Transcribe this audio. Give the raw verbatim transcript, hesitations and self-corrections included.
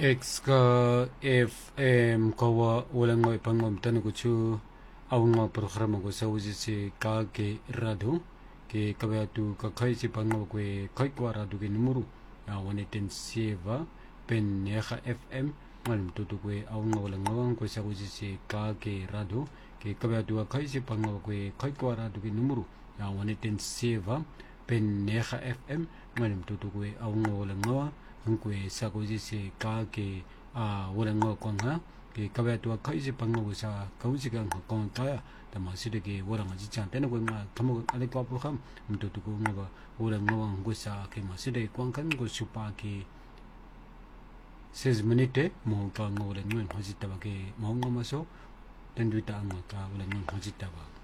X ka F M kawa walang mga ipangom tanong ko chu awang mga programa ko sa usi si ka ke rado ke kabaya tu ka kai si pangom ko kai kwa rado ke numero ya one ten seva pen neha F M malam tutu ko awang walang awang ko sa usi si ka ke rado ke kabaya tu ka kai si pangom ko kai kwa rado ke numero ya one ten seva pen neha F M malam tutu ko awang walang awang ang kwe sa ko si ka ke a walang ngo ko nga ke kabaya tu ka isi pango sa ka usi ka ko ta ta ma si de ke walang ji chan te no ko nga kamo ale ko pro kham mtu tu ko nga walang ngo ngo sa ke ma si de ko kan ko su pa ke seize minutes mo ka ngo walang ngo ho ji ta ba ke mo ngo ma so ten du ta ngo ka walang ngo ho ji ta ba